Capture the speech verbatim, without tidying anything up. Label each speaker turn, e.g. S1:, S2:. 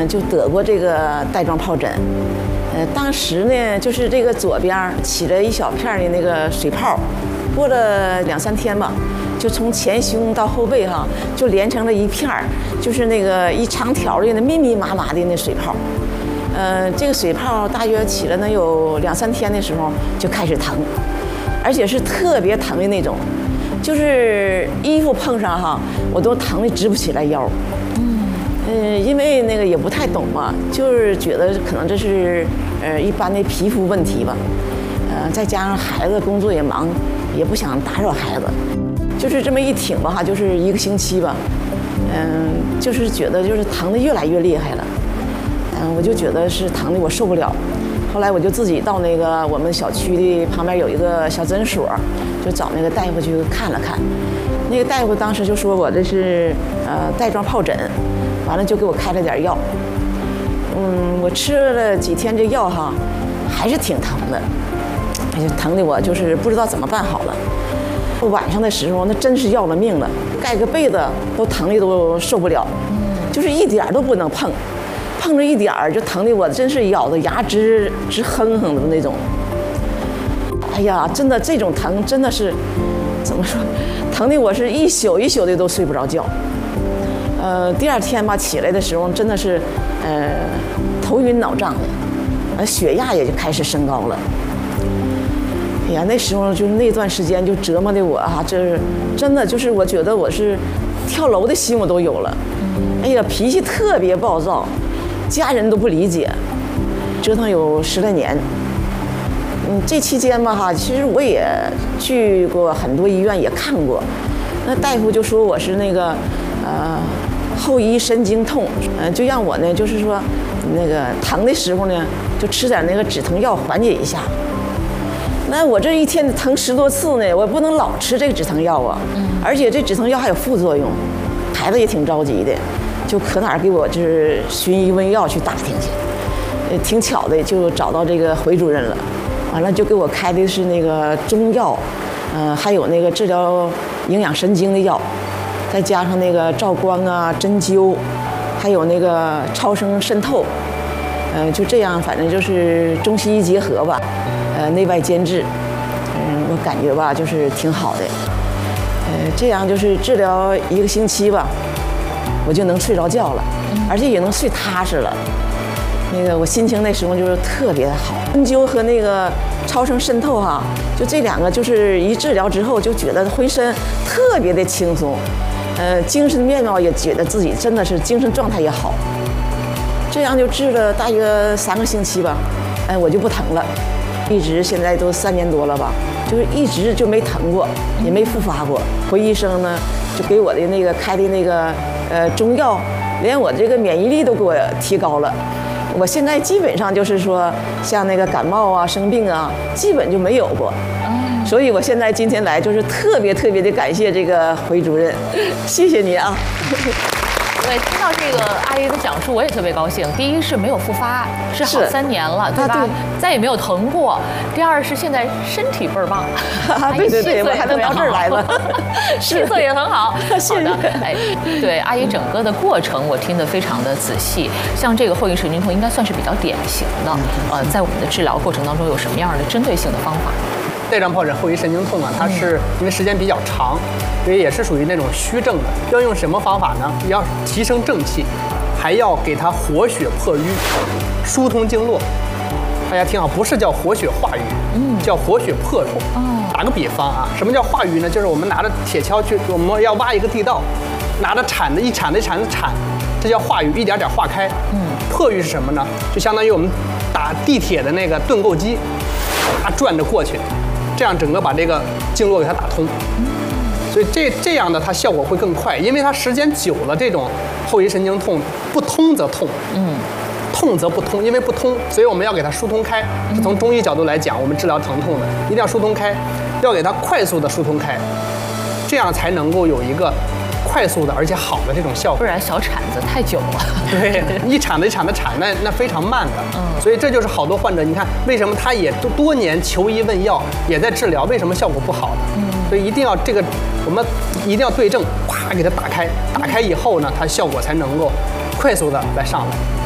S1: 嗯，就得过这个带状疱疹。呃，当时呢，就是这个左边起了一小片的那个水泡，过了两三天吧，就从前胸到后背哈，就连成了一片儿，就是那个一长条的那密密麻麻的那水泡。呃，这个水泡大约起了能有两三天的时候就开始疼，而且是特别疼的那种，就是衣服碰上哈，我都疼得直不起来腰。嗯，呃，因为那个也不太懂嘛，就是觉得可能这是呃一般的皮肤问题吧。呃，再加上孩子工作也忙，也不想打扰孩子，就是这么一挺吧哈，就是一个星期吧。嗯，就是觉得就是疼得越来越厉害了。嗯，我就觉得是疼的我受不了，后来我就自己到那个我们小区的旁边有一个小诊所，就找那个大夫去看了看。那个大夫当时就说我这是呃带状疱疹，完了就给我开了点药。嗯，我吃了几天这药哈，还是挺疼的，哎呀，疼的我就是不知道怎么办好了。晚上的时候那真是要了命了，盖个被子都疼的都受不了，就是一点都不能碰。碰着一点儿就疼的我真是咬的牙直直哼哼的那种。哎呀，真的这种疼真的是怎么说，疼的我是一宿一宿的都睡不着觉。呃，第二天吧起来的时候真的是呃头晕脑胀的，呃血压也就开始升高了。哎呀，那时候就是那段时间就折磨的我啊，这是真的就是我觉得我是跳楼的心我都有了。哎呀，脾气特别暴躁。家人都不理解，折腾有十来年。嗯，这期间吧哈，其实我也去过很多医院，也看过。那大夫就说我是那个呃后遗神经痛，呃，就让我呢就是说那个疼的时候呢，就吃点那个止疼药缓解一下。那我这一天疼十多次呢，我不能老吃这个止疼药啊，而且这止疼药还有副作用，孩子也挺着急的。就可哪儿给我就是寻医问药去打听去，呃，挺巧的就找到这个回主任了，完了就给我开的是那个中药，呃，还有那个治疗营养神经的药，再加上那个照光啊、针灸，还有那个超声渗透，呃，就这样，反正就是中西医结合吧，呃，内外兼治，嗯，我感觉吧就是挺好的，呃，这样就是治疗一个星期吧。我就能睡着觉了，而且也能睡踏实了。那个我心情那时候就是特别好。针灸和那个超声渗透哈，就这两个就是一治疗之后就觉得浑身特别的轻松，呃，精神面貌也觉得自己真的是精神状态也好。这样就治了大约三个星期吧，哎，我就不疼了，一直现在都三年多了吧，就是一直就没疼过，也没复发过。回医生呢就给我的那个开的那个。呃，中药连我这个免疫力都给我提高了，我现在基本上就是说，像那个感冒啊、生病啊，基本就没有过。所以我现在今天来就是特别特别的感谢这个回主任，谢谢你啊。
S2: 对，听到这个阿姨的讲述，我也特别高兴。第一是没有复发，是好三年了，对吧？啊、对再也没有疼过。第二是现在身体倍儿棒，
S1: 啊、对对对，我还能到这儿来了，
S2: 气色也很好。好的，哎，对，阿姨整个的过程我听得非常的仔细。像这个后遗神经痛应该算是比较典型的，呃，在我们的治疗过程当中有什么样的针对性的方法？
S3: 带状疱疹后遗神经痛啊，它是因为时间比较长，所以也是属于那种虚症的。要用什么方法呢？要提升正气，还要给它活血破瘀，疏通经络。大家听好，不是叫活血化瘀，嗯，叫活血破瘀。哦，打个比方啊，什么叫化瘀呢？就是我们拿着铁锹去，我们要挖一个地道，拿着铲子一铲子一铲子铲，这叫化瘀，一点点化开。嗯，破瘀是什么呢？就相当于我们打地铁的那个盾构机，它转着过去。这样整个把这个经络给它打通，所以这这样的它效果会更快，因为它时间久了，这种后遗神经痛不通则痛，嗯，痛则不通，因为不通，所以我们要给它疏通开。是从中医角度来讲，我们治疗疼痛的一定要疏通开，要给它快速的疏通开，这样才能够有一个快速的而且好的这种效果。
S2: 不然小铲子太久了，
S3: 对，一铲子一铲子铲，那那非常慢的。嗯，所以这就是好多患者，你看为什么他也多多年求医问药，也在治疗，为什么效果不好的？嗯，所以一定要这个，我们一定要对症，啪给它打开，打开以后呢，它效果才能够快速的来上来。